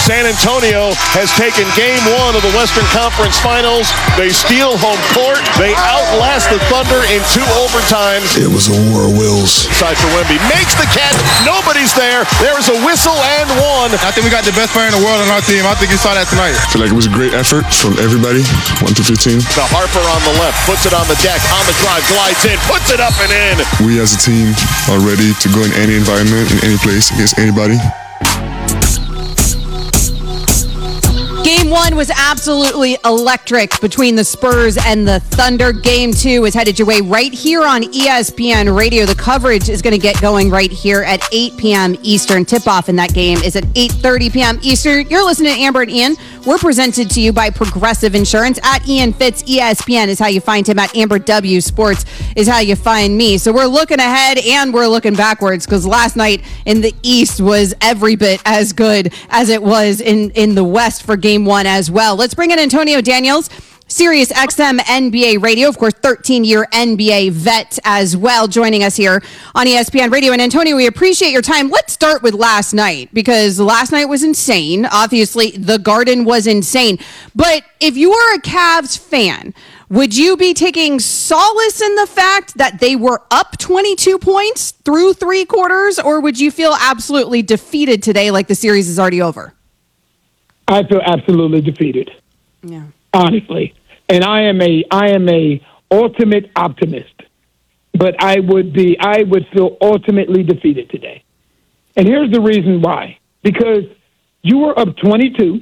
San Antonio has taken game one of the Western Conference Finals. They steal home court. They outlast the Thunder in 2 overtimes. It was a war of wills. Side for Wemby. Makes the catch. Nobody's there. There's a whistle and one. I think we got the best player in the world on our team. I think you saw that tonight. I feel like it was a great effort from everybody, 1 to 15. The Harper on the left. Puts it on the deck. On the drive. Glides in. Puts it up and in. We as a team are ready to go in any environment, in any place, against anybody. Game 1 was absolutely electric between the Spurs and the Thunder. Game 2 is headed your way right here on ESPN Radio. The coverage is going to get going right here at 8 p.m. Eastern. Tip-off in that game is at 8:30 p.m. Eastern. You're listening to Amber and Ian. We're presented to you by Progressive Insurance. At Ian Fitz, ESPN is how you find him. At Amber W Sports is how you find me. So we're looking ahead and we're looking backwards because last night in the East was every bit as good as it was in the West for Game 1 as well. Let's bring in Antonio Daniels, Sirius XM NBA Radio, of course, 13-year NBA vet as well, joining us here on ESPN Radio. And Antonio, we appreciate your time. Let's start with last night, because last night was insane. Obviously, the Garden was insane. But if you are a Cavs fan, would you be taking solace in the fact that they were up 22 points through 3 quarters, or would you feel absolutely defeated today like the series is already over? I feel absolutely defeated. Yeah. Honestly. And I am a ultimate optimist. But I would feel ultimately defeated today. And here's the reason why. Because you were up 22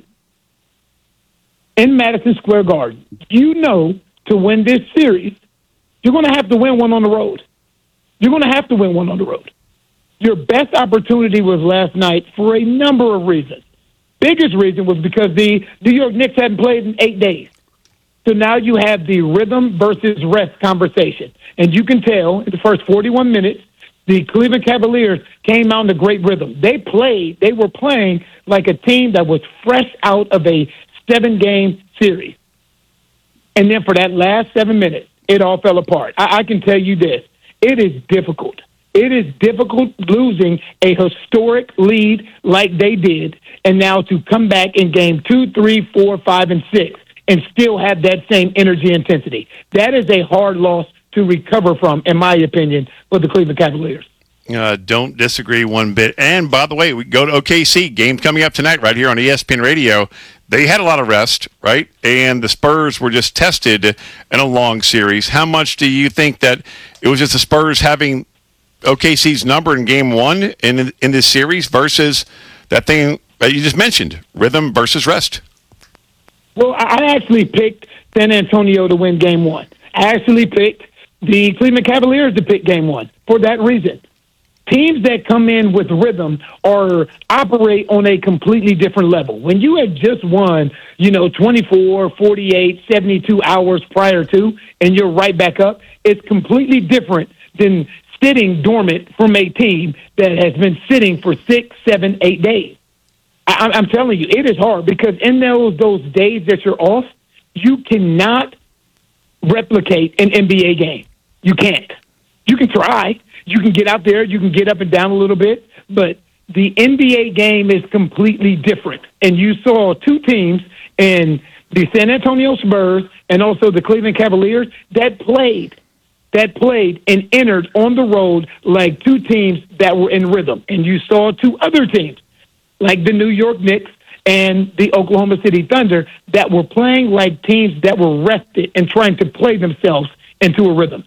in Madison Square Garden. You know, to win this series, you're going to have to win one on the road. You're going to have to win one on the road. Your best opportunity was last night for a number of reasons. Biggest reason was because the New York Knicks hadn't played in 8 days. So now you have the rhythm versus rest conversation. And you can tell in the first 41 minutes, the Cleveland Cavaliers came out in a great rhythm. They were playing like a team that was fresh out of a 7-game series. And then for that last 7 minutes, it all fell apart. I can tell you this. It is difficult. It is difficult losing a historic lead like they did, and now to come back in game 2, 3, 4, 5, and 6 and still have that same energy intensity. That is a hard loss to recover from, in my opinion, for the Cleveland Cavaliers. Don't disagree one bit. And by the way, we go to OKC. Game coming up tonight right here on ESPN Radio. They had a lot of rest, right? And the Spurs were just tested in a long series. How much do you think that it was just the Spurs having OKC's number in Game 1 in this series versus that thing that you just mentioned, rhythm versus rest? Well, I actually picked San Antonio to win Game 1. I actually picked the Cleveland Cavaliers to pick Game 1 for that reason. Teams that come in with rhythm operate on a completely different level. When you had just won, 24, 48, 72 hours prior to, and you're right back up, it's completely different than sitting dormant from a team that has been sitting for 6, 7, 8 days. I'm telling you, it is hard because in those days that you're off, you cannot replicate an NBA game. You can't. You can try. You can get out there. You can get up and down a little bit. But the NBA game is completely different. And you saw 2 teams in the San Antonio Spurs and also the Cleveland Cavaliers that played and entered on the road like 2 teams that were in rhythm. And you saw 2 other teams like the New York Knicks and the Oklahoma City Thunder that were playing like teams that were rested and trying to play themselves into a rhythm.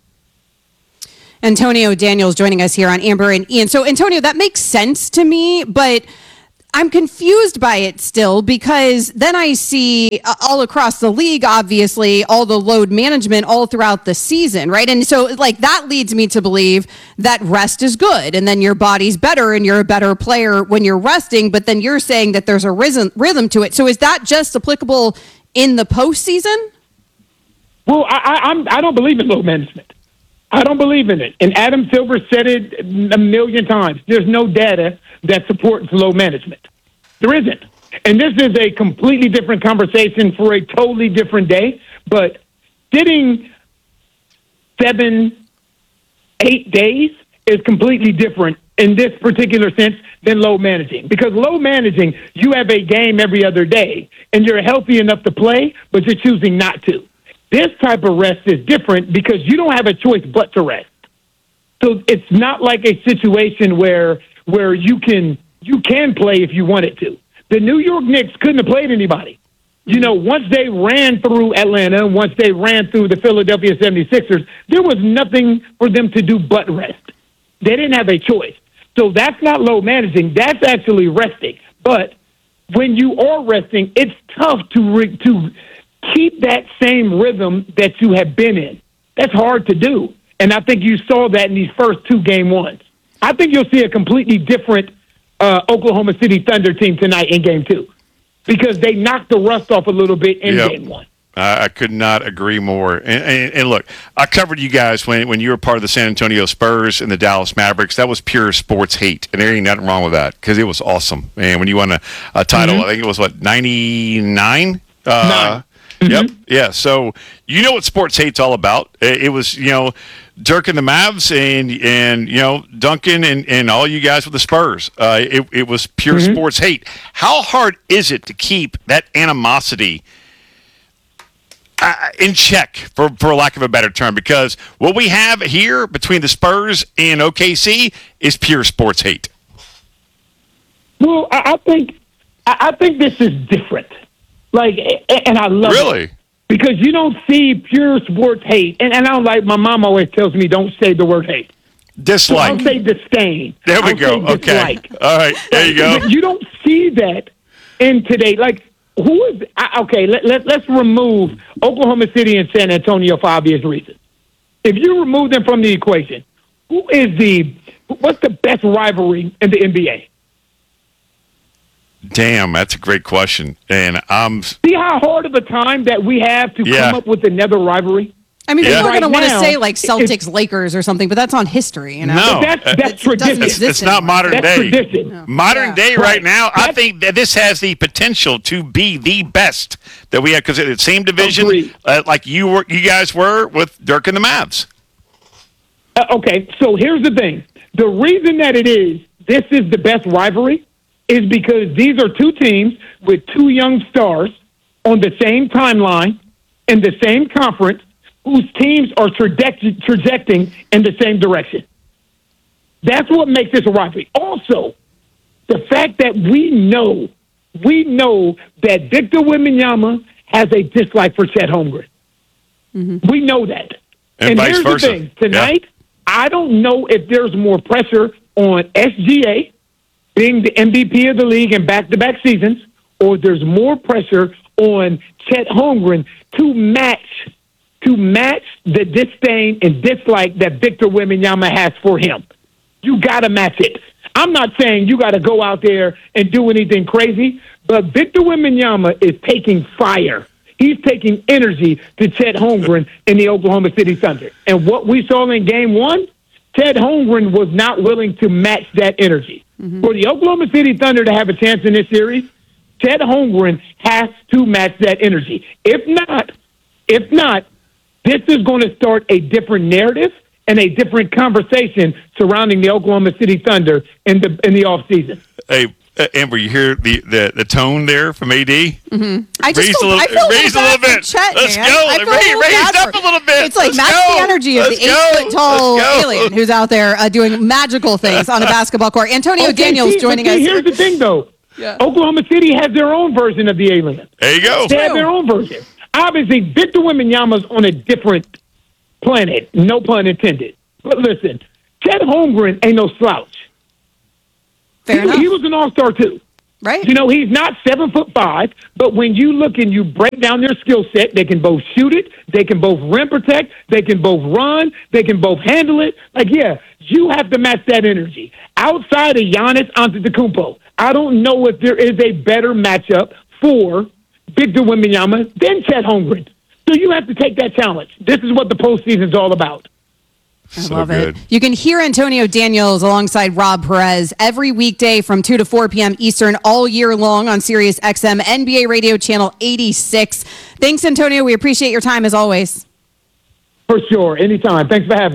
Antonio Daniels joining us here on Amber and Ian. So, Antonio, that makes sense to me, but I'm confused by it still because then I see all across the league, obviously, all the load management all throughout the season, right? And so, that leads me to believe that rest is good and then your body's better and you're a better player when you're resting, but then you're saying that there's a rhythm to it. So is that just applicable in the postseason? Well, I don't believe in load management. I don't believe in it. And Adam Silver said it a million times. There's no data that supports load management. There isn't. And this is a completely different conversation for a totally different day. But sitting 7, 8 days is completely different in this particular sense than low managing. Because low managing, you have a game every other day, and you're healthy enough to play, but you're choosing not to. This type of rest is different because you don't have a choice but to rest. So it's not like a situation where you can play if you wanted to. The New York Knicks couldn't have played anybody. You know, once they ran through Atlanta, once they ran through the Philadelphia 76ers, there was nothing for them to do but rest. They didn't have a choice. So that's not low managing. That's actually resting. But when you are resting, it's tough to keep that same rhythm that you have been in. That's hard to do. And I think you saw that in these first two game ones. I think you'll see a completely different Oklahoma City Thunder team tonight in game two because they knocked the rust off a little bit in game one. I could not agree more. And look, I covered you guys when you were part of the San Antonio Spurs and the Dallas Mavericks. That was pure sports hate, and there ain't nothing wrong with that because it was awesome. And when you won a title, I think it was, 99? Yep. Yeah. So you know what sports hate's all about. It was, Dirk and the Mavs and Duncan and all you guys with the Spurs. It was pure sports hate. How hard is it to keep that animosity in check, for lack of a better term? Because what we have here between the Spurs and OKC is pure sports hate. Well, I think this is different. And I love it. Because you don't see pure sports hate. And I don't like, my mom always tells me don't say the word hate. Dislike. Don't say disdain. There we go. Okay. Dislike. All right. There you go. But you don't see that in today. Who is, let's remove Oklahoma City and San Antonio for obvious reasons. If you remove them from the equation, what's the best rivalry in the NBA? Damn, that's a great question. And see how hard of a time that we have to come up with another rivalry? I mean, people are going to want to say Celtics, Lakers or something, but that's on history, No, but that's tradition. It's not modern day. Tradition. No. Modern day right now, I think that this has the potential to be the best that we have because it's the same division like you guys were with Dirk and the Mavs. Okay, so here's the thing. The reason that this is the best rivalry is because these are two teams with two young stars on the same timeline in the same conference whose teams are trajecting in the same direction. That's what makes this a rivalry. Also, the fact that we know that Victor Wembanyama has a dislike for Chet Holmgren. We know that. And vice here's versa. the thing. Tonight, I don't know if there's more pressure on SGA being the MVP of the league in back-to-back seasons, or there's more pressure on Chet Holmgren to match the disdain and dislike that Victor Wembanyama has for him. You got to match it. I'm not saying you got to go out there and do anything crazy, but Victor Wembanyama is taking fire. He's taking energy to Chet Holmgren in the Oklahoma City Thunder. And what we saw in game one, Chet Holmgren was not willing to match that energy. For the Oklahoma City Thunder to have a chance in this series, Chet Holmgren has to match that energy. If not, this is going to start a different narrative and a different conversation surrounding the Oklahoma City Thunder in the offseason. Hey, Amber, you hear the tone there from AD? I feel raise a little bit. Chet, Let's man. go. Raise up a little bit. It's like match the energy of the 8-foot-tall alien who's out there doing magical things on a basketball court. Antonio Daniels joining us. Here's the thing, though. Oklahoma City has their own version of the alien. There you go. They have their own version. Obviously, Victor Wembanyama's on a different planet. No pun intended. But listen, Chet Holmgren ain't no slouch. Fair enough. He was an all-star, too. Right. He's not 7'5", but when you look and you break down their skill set, they can both shoot it, they can both rim protect, they can both run, they can both handle it. You have to match that energy. Outside of Giannis Antetokounmpo, I don't know if there is a better matchup for Victor Wembanyama than Chet Holmgren. So you have to take that challenge. This is what the postseason is all about. I love it. You can hear Antonio Daniels alongside Rob Perez every weekday from 2 to 4 p.m. Eastern all year long on Sirius XM NBA Radio Channel 86. Thanks, Antonio. We appreciate your time as always. For sure. Anytime. Thanks for having me.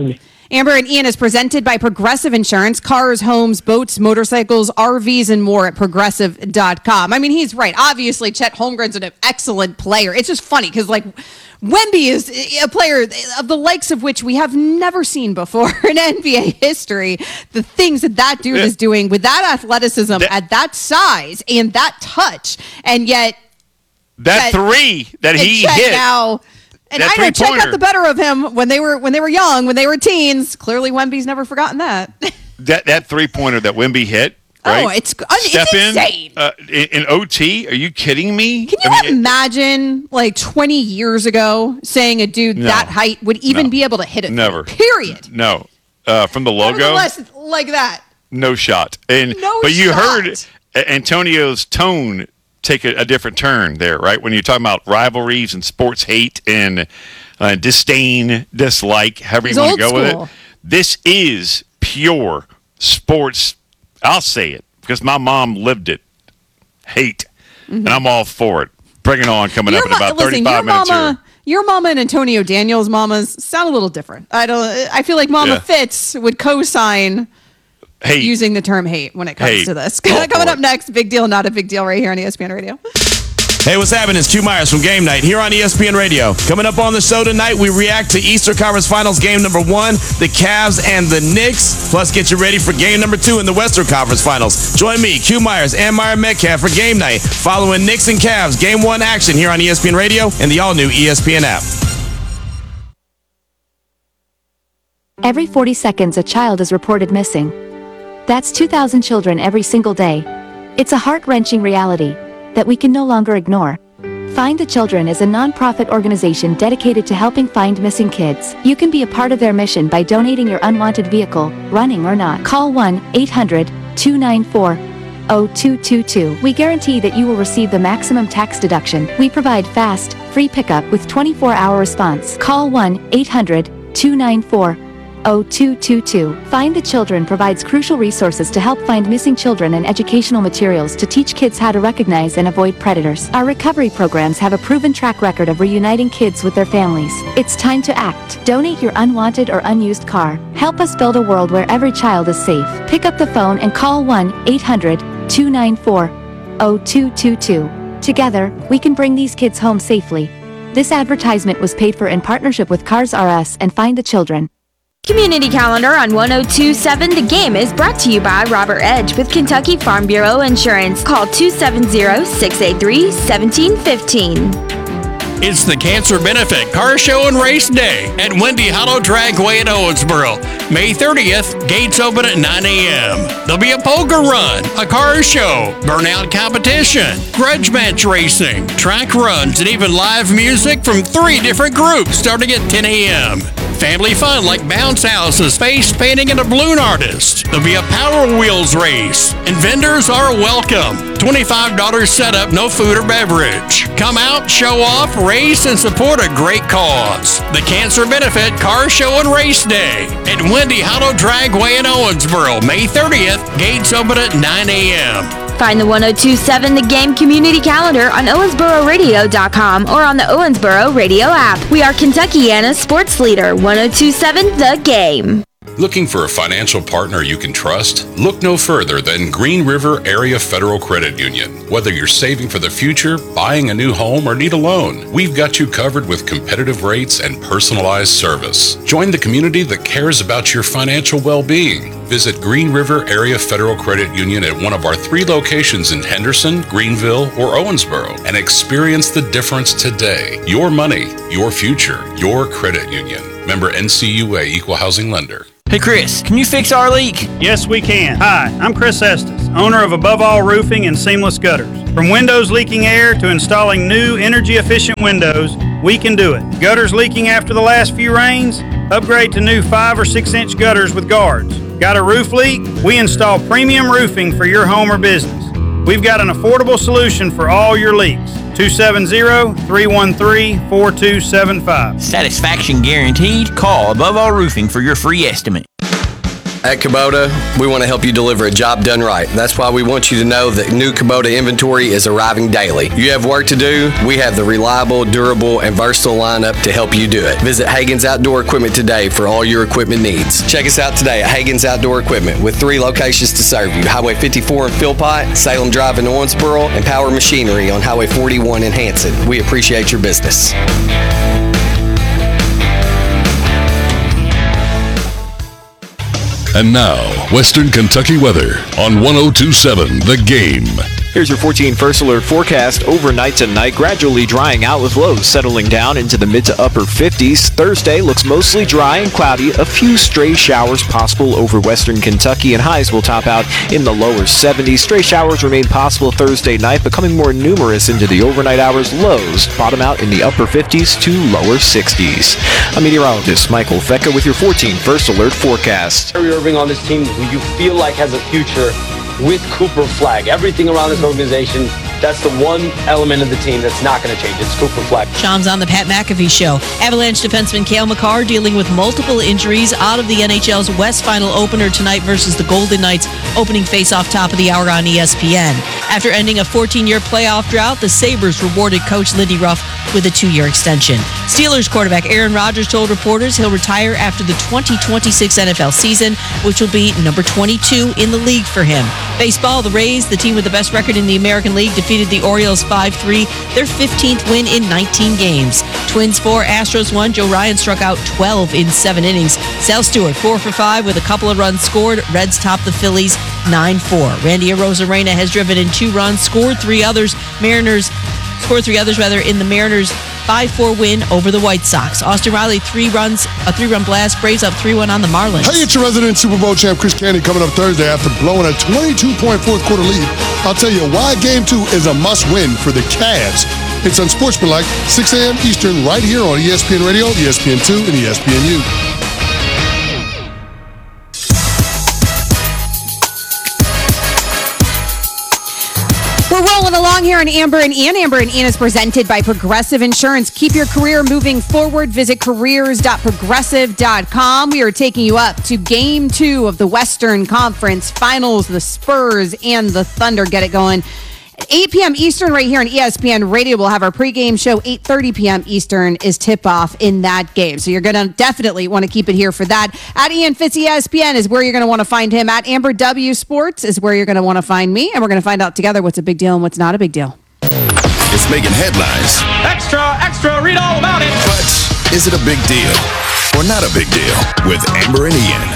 Amber and Ian is presented by Progressive Insurance. Cars, homes, boats, motorcycles, RVs, and more at Progressive.com. I mean, he's right. Obviously, Chet Holmgren's an excellent player. It's just funny because, like, Wemby is a player of the likes of which we have never seen before in NBA history. The things that dude is doing with that athleticism at that size and that touch, and yet that three that he hit now. And I know Chet got the better of him when they were young, when they were teens. Clearly, Wemby's never forgotten that. that 3-pointer that Wemby hit. Right? Oh, it's insane. In OT? Are you kidding me? Can you imagine, like, 20 years ago, saying a dude that height would even be able to hit it? Never. Period. No. From the logo? Nevertheless, like that. No shot. But you heard Antonio's tone take a different turn there, right? When you're talking about rivalries and sports hate and disdain, dislike, however you want to go with it. This is pure sports. I'll say it because my mom lived it. Hate. And I'm all for it. Bring it on coming up in about 35 minutes here. Your mama and Antonio Daniels' mamas sound a little different. I feel like Mama Fitz would co-sign using the term hate when it comes to this. Coming up next, Big Deal, Not a Big Deal, right here on ESPN Radio. Hey, what's happening? It's Q Myers from Game Night here on ESPN Radio. Coming up on the show tonight, we react to Eastern Conference Finals game number 1, the Cavs and the Knicks. Plus, get you ready for game number 2 in the Western Conference Finals. Join me, Q Myers, and Myra Metcalf for Game Night, following Knicks and Cavs game 1 action here on ESPN Radio and the all-new ESPN app. Every 40 seconds, a child is reported missing. That's 2,000 children every single day. It's a heart-wrenching reality that we can no longer ignore. Find the Children is a non-profit organization dedicated to helping find missing kids. You can be a part of their mission by donating your unwanted vehicle, running or not. Call 1-800-294-0222. We guarantee that you will receive the maximum tax deduction. We provide fast, free pickup with 24-hour response. Call 1-800-294-0222. Find the Children provides crucial resources to help find missing children and educational materials to teach kids how to recognize and avoid predators. Our recovery programs have a proven track record of reuniting kids with their families. It's time to act. Donate your unwanted or unused car. Help us build a world where every child is safe. Pick up the phone and call 1-800-294-0222. Together, we can bring these kids home safely. This advertisement was paid for in partnership with Cars R Us and Find the Children. Community Calendar on 102.7 The Game is brought to you by Robert Edge with Kentucky Farm Bureau Insurance. Call 270-683-1715. It's the Cancer Benefit Car Show and Race Day at Windy Hollow Dragway in Owensboro. May 30th, gates open at 9 a.m. There'll be a poker run, a car show, burnout competition, grudge match racing, track runs, and even live music from 3 different groups starting at 10 a.m. Family fun like bounce houses, face painting, and a balloon artist. There'll be a Power Wheels race, and vendors are welcome. $25 setup, no food or beverage. Come out, show off, race, and support a great cause. The Cancer Benefit Car Show and Race Day at Windy Hollow Dragway in Owensboro, May 30th. Gates open at 9 a.m. Find the 102.7 The Game Community Calendar on OwensboroRadio.com or on the Owensboro Radio app. We are Kentuckiana's sports leader, 102.7 The Game. Looking for a financial partner you can trust? Look no further than Green River Area Federal Credit Union. Whether you're saving for the future, buying a new home, or need a loan, we've got you covered with competitive rates and personalized service. Join the community that cares about your financial well-being. Visit Green River Area Federal Credit Union at one of our 3 locations in Henderson, Greenville, or Owensboro and experience the difference today. Your money, your future, your credit union. Member NCUA Equal Housing Lender. Hey Chris, can you fix our leak? Yes, we can. Hi, I'm Chris Estes, owner of Above All Roofing and Seamless Gutters. From windows leaking air to installing new energy-efficient windows, we can do it. Gutters leaking after the last few rains? Upgrade to new 5 or 6 inch gutters with guards. Got a roof leak? We install premium roofing for your home or business. We've got an affordable solution for all your leaks. 270-313-4275. Satisfaction guaranteed. Call Above All Roofing for your free estimate. At Kubota, we want to help you deliver a job done right. That's why we want you to know that new Kubota inventory is arriving daily. You have work to do, we have the reliable, durable, and versatile lineup to help you do it. Visit Hagen's Outdoor Equipment today for all your equipment needs. Check us out today at Hagen's Outdoor Equipment with 3 locations to serve you. Highway 54 in Philpott, Salem Drive in Owensboro, and Power Machinery on Highway 41 in Hanson. We appreciate your business. And now, Western Kentucky weather on 102.7 The Game. Here's your 14 First Alert forecast. Overnight tonight, gradually drying out with lows settling down into the mid to upper 50s. Thursday looks mostly dry and cloudy. A few stray showers possible over western Kentucky, and highs will top out in the lower 70s. Stray showers remain possible Thursday night, becoming more numerous into the overnight hours. Lows bottom out in the upper 50s to lower 60s. I'm meteorologist Michael Fecka with your 14 First Alert forecast. Kyrie Irving on this team who you feel like has a future with Cooper Flagg. Everything around this organization, that's the one element of the team that's not going to change. It's Cooper Flagg. Shams on the Pat McAfee Show. Avalanche defenseman Cale Makar dealing with multiple injuries out of the NHL's West Final opener tonight versus the Golden Knights. Opening face-off top of the hour on ESPN. After ending a 14-year playoff drought, the Sabres rewarded coach Lindy Ruff with a 2-year extension. Steelers quarterback Aaron Rodgers told reporters he'll retire after the 2026 NFL season, which will be number 22 in the league for him. Baseball, the Rays, the team with the best record in the American League, defeated the Orioles 5-3, their 15th win in 19 games. Twins 4, Astros 1. Joe Ryan struck out 12 in 7 innings. Sal Stewart 4 for 5 with a couple of runs scored. Reds top the Phillies 9-4. Randy Arozarena has driven in 2 runs, scored 3 others. Mariners scored 3 others in the Mariners' 5-4 win over the White Sox. Austin Riley, 3 runs, a 3-run blast, Braves up 3-1 on the Marlins. Hey, it's your resident Super Bowl champ, Chris Candy, coming up Thursday after blowing a 22-point fourth quarter lead. I'll tell you why Game 2 is a must-win for the Cavs. It's Unsportsmanlike, 6 a.m. Eastern, right here on ESPN Radio, ESPN2, and ESPNU. We're rolling along here on Amber and Ian. Amber and Ian is presented by Progressive Insurance. Keep your career moving forward. Visit careers.progressive.com. We are taking you up to Game 2 of the Western Conference Finals. The Spurs and the Thunder get it going. At 8 p.m. Eastern right here on ESPN Radio, we'll have our pregame show. 8:30 p.m. Eastern is tip-off in that game. So you're going to definitely want to keep it here for that. At Ian Fitz ESPN is where you're going to want to find him. At Amber W Sports is where you're going to want to find me. And we're going to find out together what's a big deal and what's not a big deal. It's making headlines. Extra, extra, read all about it. But is it a big deal or not a big deal with Amber and Ian?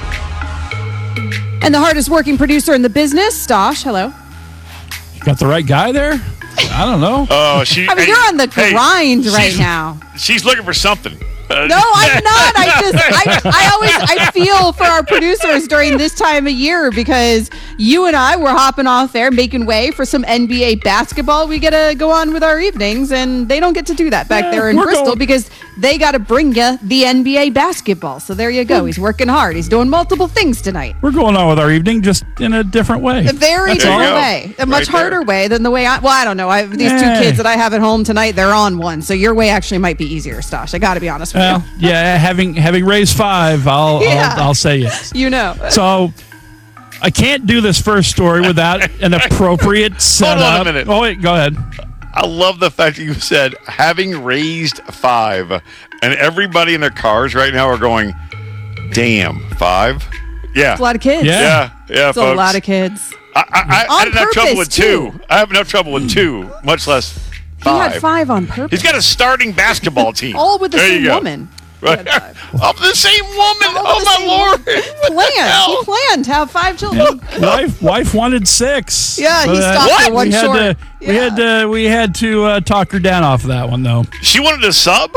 And the hardest working producer in the business, Stosh. Hello. Got the right guy there? I don't know. Oh, you're on the grind right now. She's looking for something. No, I'm not. I feel for our producers during this time of year because you and I were hopping off there, making way for some NBA basketball. We get to go on with our evenings, and they don't get to do that back there in Bristol because they got to bring you the NBA basketball. So there you go. He's working hard. He's doing multiple things tonight. We're going on with our evening just in a different way. A very different way. A much harder way than the way I don't know. These 2 kids that I have at home tonight, they're on one. So your way actually might be easier, Stosh. I got to be honest with you. Yeah, having raised 5, I'll say yes. You know. So I can't do this first story without an appropriate setup. Hold on a minute. Oh, wait, go ahead. I love the fact that you said having raised 5, and everybody in their cars right now are going, damn, 5? Yeah. It's a lot of kids. Yeah, it's folks. a lot of kids. I had enough trouble with 2. I have enough trouble with 2, much less 5. He had 5 on purpose. He's got a starting basketball team. All with the same woman. Right. Of the same woman. Oh, my Lord. He planned to have 5 children. Wife wanted 6. Yeah, he stopped her one short. We had to talk her down off of that one, though. She wanted a sub?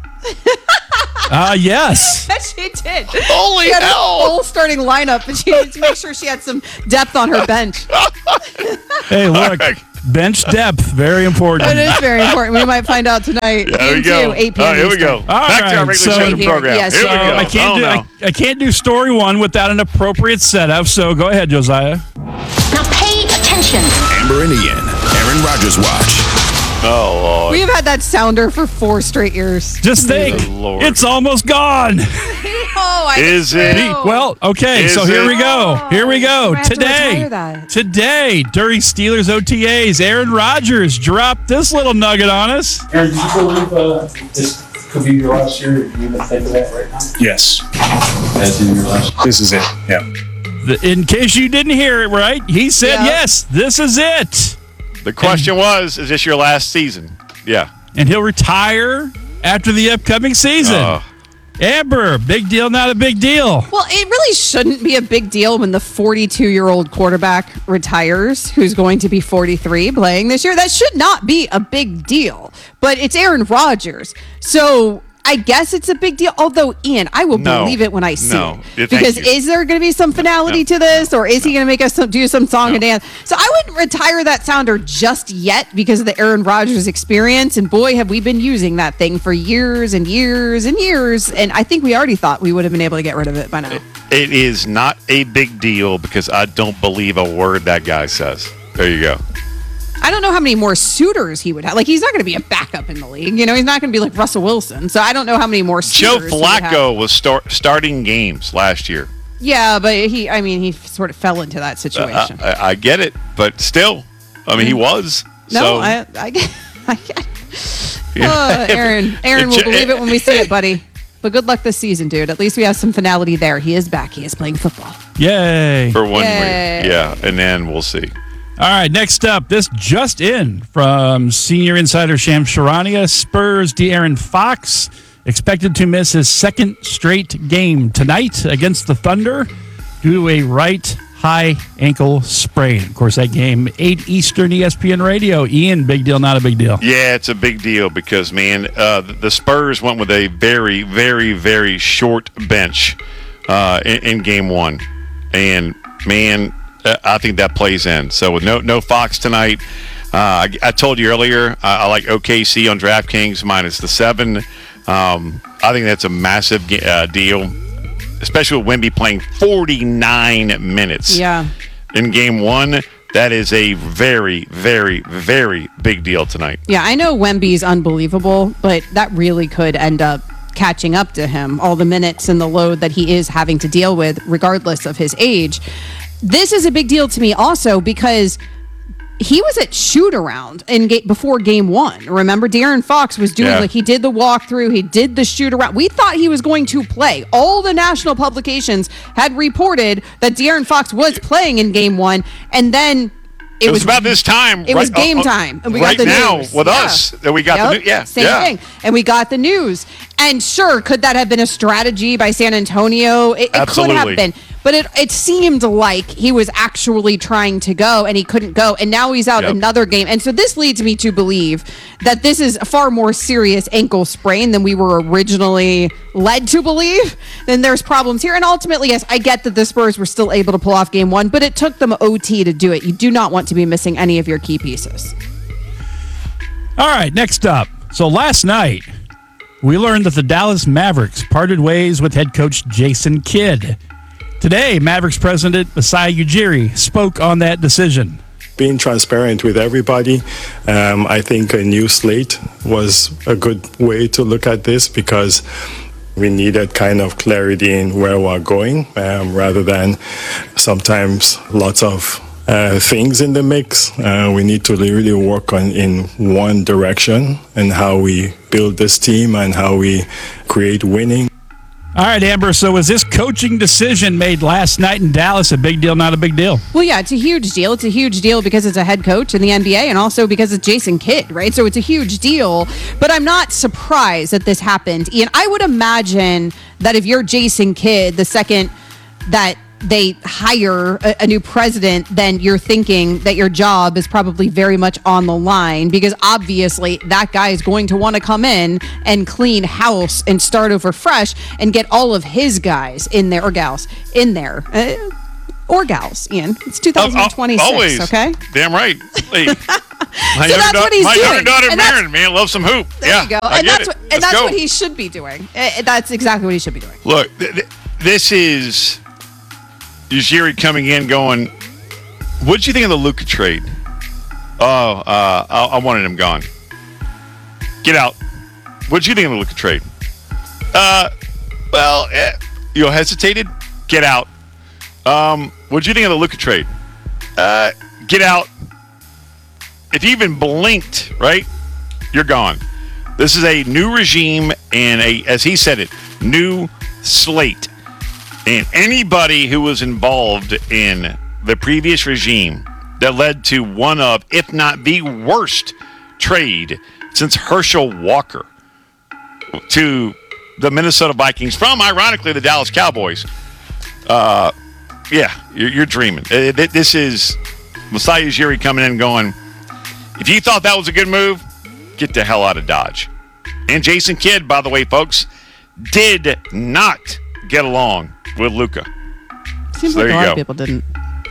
Yes. She did. Holy she had hell. a full starting lineup, and she needed to make sure she had some depth on her bench. Hey, look. Bench depth, very important. It is very important. We might find out tonight. There we go. 8 p.m. Here we go. All Back right, to our regular program. Yes, here we go. I can't do story 1 without an appropriate setup, so go ahead, Josiah. Now pay attention. Amber and Ian, Aaron Rodgers Watch. Oh, Lord. We have had that sounder for 4 straight years. Just think, Lord. it's almost gone. Is it? Well, okay, Is so here it? we go. Here we go. I have to retire that. Today, during Steelers OTAs, Aaron Rodgers dropped this little nugget on us. Aaron, do you believe this could be your last year? You even think of that right now? Yes. That's in your last year. This is it. Yeah. In case you didn't hear it right, he said, Yeah. yes, this is it. The question was, is this your last season? Yeah. And he'll retire after the upcoming season. Amber, big deal, not a big deal. Well, it really shouldn't be a big deal when the 42-year-old quarterback retires, who's going to be 43 playing this year. That should not be a big deal. But it's Aaron Rodgers. So I guess it's a big deal. Although, Ian, I will believe it when I see it. Thank Because you. is there going to be some finality to this? Or is he going to make us do some song and dance? So I wouldn't retire that sounder just yet because of the Aaron Rodgers experience. And boy, have we been using that thing for years and years and years. And I think we already thought we would have been able to get rid of it by now. It is not a big deal because I don't believe a word that guy says. There you go. I don't know how many more suitors he would have. Like, he's not going to be a backup in the league. You know, he's not going to be like Russell Wilson. So I don't know how many more Joe suitors he would have. Flacco was starting games last year. Yeah, but he sort of fell into that situation. I get it, but still, I mean, he was. No, so. I get Aaron will believe it when we see it, buddy. But good luck this season, dude. At least we have some finality there. He is back. He is playing football. Yay. For 1 week. Yay. Yeah, and then we'll see. All right, next up, this just in from senior insider Sham Charania. Spurs De'Aaron Fox expected to miss his second straight game tonight against the Thunder due to a right high ankle sprain. Of course, that game, 8 Eastern, ESPN Radio. Ian, big deal, not a big deal? Yeah, it's a big deal because, man, the Spurs went with a very, very, very short bench in game 1. And, man, I think that plays in. So with no Fox tonight, I told you earlier, I like OKC on DraftKings minus the 7. I think that's a massive deal, especially with Wemby playing 49 minutes in game 1. That is a very, very, very big deal tonight. Yeah, I know Wemby's unbelievable, but that really could end up catching up to him, all the minutes and the load that he is having to deal with, regardless of his age. This is a big deal to me also because he was at shoot-around before game 1. Remember, De'Aaron Fox was doing, he did the walkthrough, he did the shoot-around. We thought he was going to play. All the national publications had reported that De'Aaron Fox was playing in game 1, and then it was about this time. It was game time. And we right got the now news. with us that we got the news. Yeah. Same thing. And we got the news. And sure, could that have been a strategy by San Antonio? It could have been. But it seemed like he was actually trying to go and he couldn't go. And now he's out another game. And so this leads me to believe that this is a far more serious ankle sprain than we were originally led to believe. Then there's problems here. And ultimately, yes, I get that the Spurs were still able to pull off game 1, but it took them OT to do it. You do not want to be missing any of your key pieces. All right, next up. So last night, we learned that the Dallas Mavericks parted ways with head coach Jason Kidd. Today, Mavericks president Masai Ujiri spoke on that decision. Being transparent with everybody, I think a new slate was a good way to look at this because we needed kind of clarity in where we're going rather than sometimes lots of things in the mix. We need to really work on in one direction and how we build this team and how we create winning. All right, Amber, so was this coaching decision made last night in Dallas a big deal, not a big deal? Well, yeah, it's a huge deal. It's a huge deal because it's a head coach in the NBA and also because it's Jason Kidd, right? So it's a huge deal. But I'm not surprised that this happened. Ian, I would imagine that if you're Jason Kidd, the second that they hire a new president, then you're thinking that your job is probably very much on the line because obviously that guy is going to want to come in and clean house and start over fresh and get all of his guys in there, or gals in there. Or gals, Ian. It's 2026, always. Okay? Damn right. Hey, so that's what he's my doing. younger daughter, Marin, man, loves some hoop. There you go. I And get that's it. what he should be doing. That's exactly what he should be doing. Look, this is Ujiri coming in going, what did you think of the Luka trade? I wanted him gone. Get out. What'd you think of the Luka trade? You hesitated? Get out. What'd you think of the Luka trade? Get out. If you even blinked, right, you're gone. This is a new regime and as he said it, new slate. And anybody who was involved in the previous regime that led to one of, if not the worst trade since Herschel Walker to the Minnesota Vikings from, ironically, the Dallas Cowboys. You're dreaming. This is Masai Ujiri coming in and going, if you thought that was a good move, get the hell out of Dodge. And Jason Kidd, by the way, folks, did not get along with Luka. Seems like a lot of people didn't.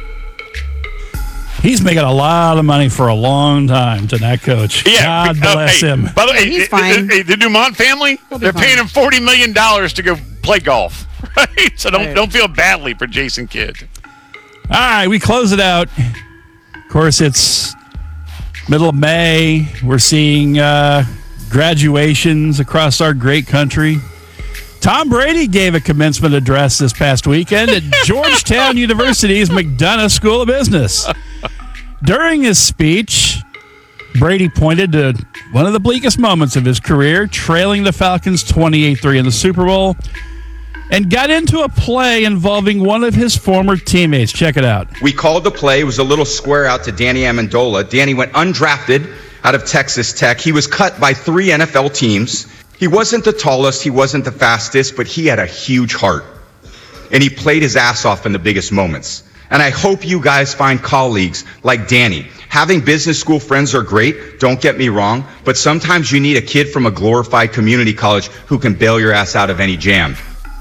He's making a lot of money for a long time to that coach. Yeah, God bless him. By the way, he's fine. The Dumont family, they're paying him $40 million to go play golf. Right? So don't feel badly for Jason Kidd. All right, we close it out. Of course, it's middle of May. We're seeing graduations across our great country. Tom Brady gave a commencement address this past weekend at Georgetown University's McDonough School of Business. During his speech, Brady pointed to one of the bleakest moments of his career, trailing the Falcons 28-3 in the Super Bowl, and got into a play involving one of his former teammates. Check it out. We called the play. It was a little square out to Danny Amendola. Danny went undrafted out of Texas Tech. He was cut by 3 NFL teams. He wasn't the tallest, he wasn't the fastest, but he had a huge heart. And he played his ass off in the biggest moments. And I hope you guys find colleagues like Danny. Having business school friends are great, don't get me wrong, but sometimes you need a kid from a glorified community college who can bail your ass out of any jam.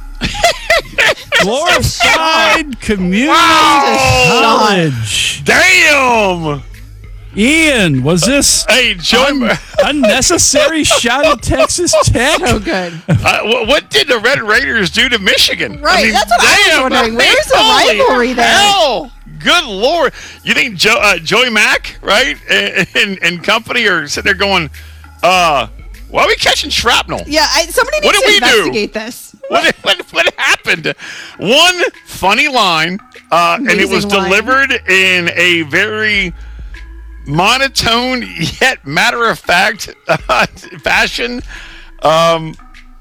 Glorified community college. Damn! Ian, was this unnecessary shot at Texas Tech? So good. What did the Red Raiders do to Michigan? Right, I mean, that's what I was wondering. Where's the rivalry there? Hell, good Lord. You think Joey Mack, right, and company are sitting there going, why are we catching shrapnel? Yeah, somebody needs to investigate this. What happened? One funny line, and it was delivered in a very monotone yet matter-of-fact fashion. And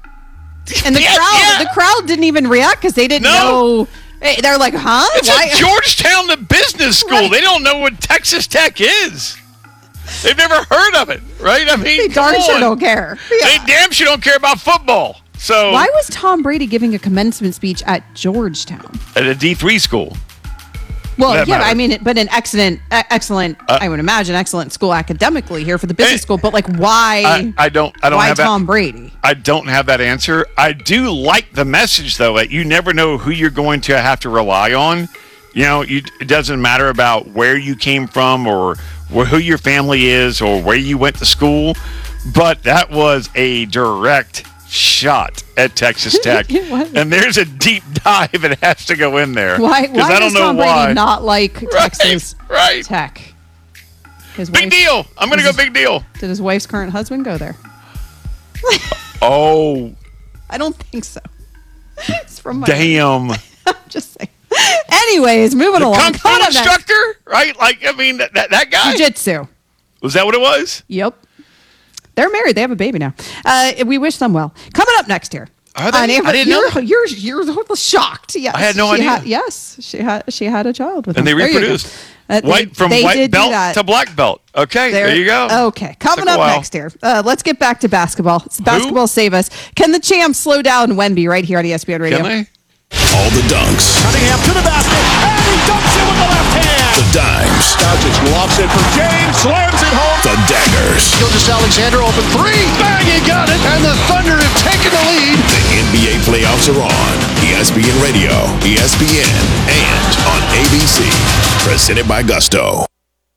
the crowd didn't even react because they didn't know. They're like, huh? It's a Georgetown, the business school. Right. They don't know what Texas Tech is. They've never heard of it, right? I mean, they darn sure don't care. Yeah. They damn sure don't care about football. So why was Tom Brady giving a commencement speech at Georgetown? At a D3 school. Well, yeah, I mean, but an excellent, I would imagine, excellent school academically here for the business school. But like, why? I don't why have Tom Brady? I don't have that answer. I do like the message though that you never know who you're going to have to rely on. You know, it doesn't matter about where you came from or who your family is or where you went to school. But that was a direct shot at Texas Tech, and there's a deep dive that has to go in there. Why I don't does Tom Brady not like Texas Tech? Big deal. I'm going to go big deal. Did his wife's current husband go there? Oh. I don't think so. It's from my damn. I'm just saying. Anyways, moving along. Kung fu instructor, right? Like, I mean, that guy. Jiu-jitsu. Was that what it was? Yep. They're married. They have a baby now. We wish them well. Coming up next here. Are they? Amber, I didn't know. You're shocked. Yes. I had no idea. Yes, she had a child with him. And they reproduced. From white belt to black belt. Okay, there you go. Okay, coming up next here. Let's get back to basketball. Basketball save us. Can the champs slow down Wemby right here on ESPN Radio? Can they? All the dunks. Cunningham to the basket, and he dunks it with the left hand. The dimes. Doncic lobs it for James, slams it home. The daggers. Gilgeous-Alexander open three. Bang, he got it, and the Thunder have taken the lead. The NBA playoffs are on. ESPN Radio, ESPN, and on ABC. Presented by Gusto.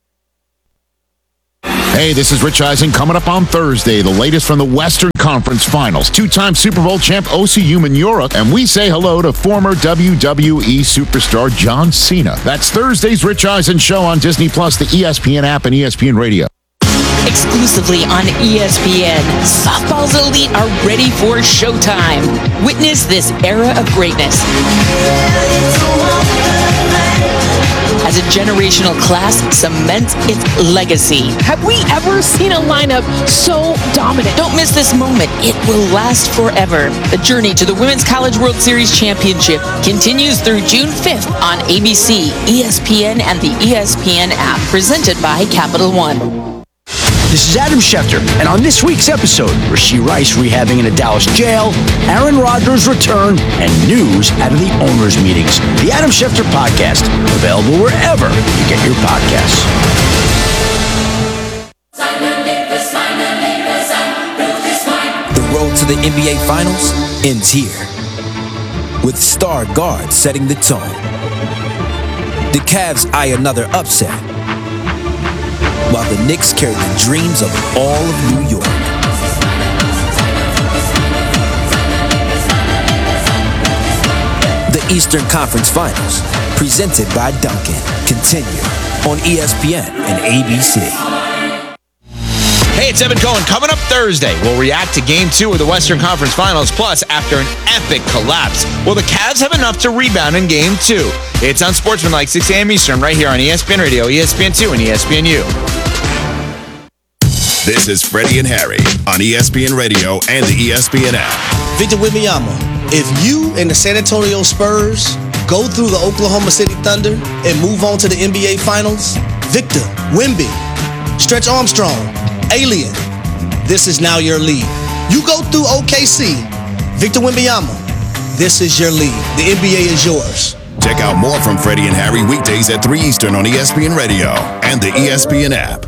Hey, this is Rich Eisen coming up on Thursday, the latest from the Western Conference Finals. Two-time Super Bowl champ Osi Umenyiora, and we say hello to former WWE superstar John Cena. That's Thursday's Rich Eisen show on Disney Plus, the ESPN app, and ESPN Radio. exclusively on ESPN. Softball's elite are ready for showtime. Witness this era of greatness as a generational class cements its legacy. Have we ever seen a lineup so dominant? Don't miss this moment. It will last forever. The journey to the Women's College World Series Championship continues through June 5th on ABC, ESPN, and the ESPN app, presented by Capital One. This is Adam Schefter, and on this week's episode, Rashee Rice rehabbing in a Dallas jail, Aaron Rodgers' return, and news out of the owners' meetings. The Adam Schefter Podcast, available wherever you get your podcasts. The road to the NBA Finals ends here, with star guards setting the tone. The Cavs eye another upset, while the Knicks carry the dreams of all of New York. The Eastern Conference Finals, presented by Dunkin', continue on ESPN and ABC. Hey, it's Evan Cohen. Coming up Thursday, we'll react to Game 2 of the Western Conference Finals. Plus, after an epic collapse, will the Cavs have enough to rebound in Game 2? It's Unsportsmanlike, 6 a.m. Eastern, right here on ESPN Radio, ESPN2, and ESPNU. This is Freddie and Harry on ESPN Radio and the ESPN app. Victor Wembanyama, if you and the San Antonio Spurs go through the Oklahoma City Thunder and move on to the NBA Finals, Victor, Wemby, Stretch Armstrong, Alien, this is now your league. You go through OKC, Victor Wembanyama, this is your league. The NBA is yours. Check out more from Freddie and Harry weekdays at 3 Eastern on ESPN Radio and the ESPN app.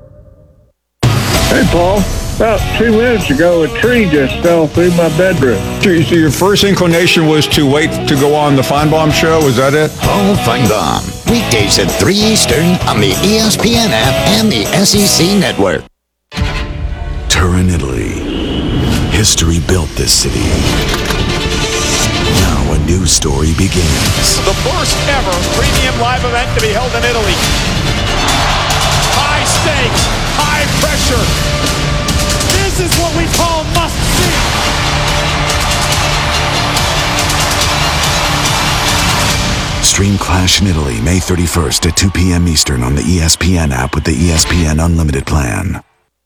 Hey, Paul. About 2 minutes ago, a tree just fell through my bedroom. So your first inclination was to wait to go on the Feinbaum show? Is that it? Paul Feinbaum. Weekdays at 3 Eastern on the ESPN app and the SEC network. Turin, Italy. History built this city. Now a new story begins. The first ever premium live event to be held in Italy. High stakes, high pressure. This is what we call must-see. Stream Clash in Italy, May 31st at 2 p.m. Eastern on the ESPN app with the ESPN Unlimited plan.